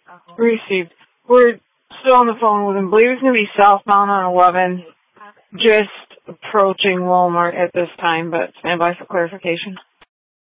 Received. We're still on the phone with him. Believe it's going to be southbound on 11, just approaching Walmart at this time, but stand by for clarification.